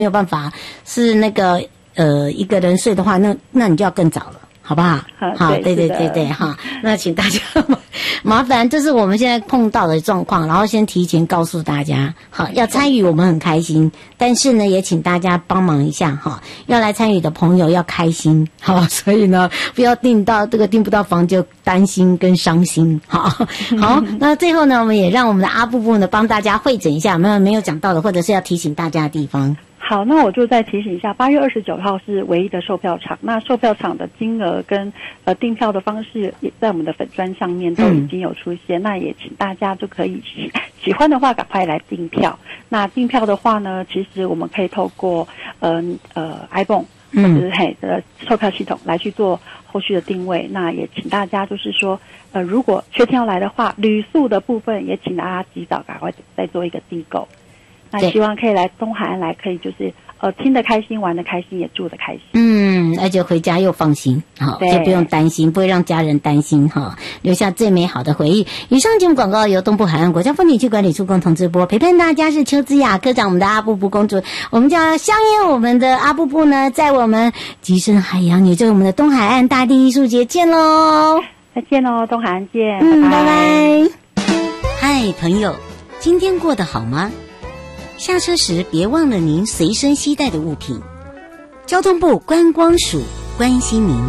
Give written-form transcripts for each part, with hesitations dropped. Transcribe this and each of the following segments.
没有办法是那个一个人睡的话，那你就要更早了。好不好？好，对哈。那请大家麻烦，这是我们现在碰到的状况，然后先提前告诉大家，好，要参与我们很开心，但是呢，也请大家帮忙一下哈，要来参与的朋友要开心，好，所以呢，不要订不到房就担心跟伤心，好，那最后呢，我们也让我们的阿布布呢帮大家汇诊一下，没有讲到的，或者是要提醒大家的地方。 好，那我就再提醒一下，8月29号是唯一的售票场。那售票场的金额跟订票的方式也在我们的粉专上面都已经有出现。那也请大家就可以喜欢的话赶快来订票。那订票的话呢，其实我们可以透过iPhone 或者是售票系统来去做后续的定位。那也请大家就是说如果确定要来的话，旅宿的部分也请大家及早赶快再做一个订购。那希望可以来东海岸来，可以就是听得开心，玩得开心，也住得开心。 而且回家又放心，好，就不用担心，不会让家人担心哈，留下最美好的回忆。以上节目广告由东部海岸国家风景区管理处共同直播，陪伴大家是邱姿雅科长，我们的阿布布公主，我们就要相约我们的阿布布呢，在我们吉盛海洋女，就是我们的东海岸大地艺术节见喽！ 再见喽，东海岸见， 拜拜。嗨，朋友，今天过得好吗？下车时别忘了您随身携带的物品。交通部观光署关心您。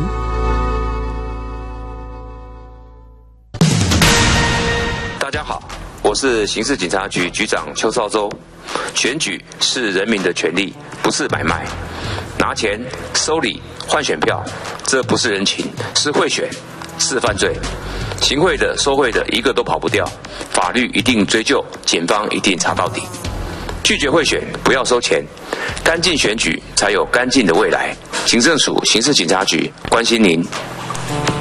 大家好，我是刑事警察局局长邱少洲。选举是人民的权利，不是买卖。拿钱收礼换选票，这不是人情，是贿选，是犯罪。行贿的、收贿的，一个都跑不掉，法律一定追究，警方一定查到底。拒绝贿选，不要收钱，干净选举才有干净的未来。行政署刑事警察局关心您。